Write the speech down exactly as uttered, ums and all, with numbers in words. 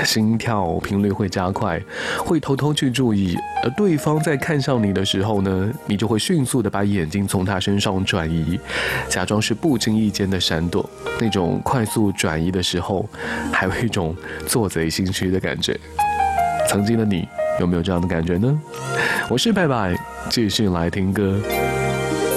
心跳频率会加快，会偷偷去注意，而对方在看上你的时候呢，你就会迅速的把眼睛从他身上转移，假装是不经意间的闪躲。那种快速转移的时候，还有一种做贼心虚的感觉。曾经的你有没有这样的感觉呢？我是白白，继续来听歌。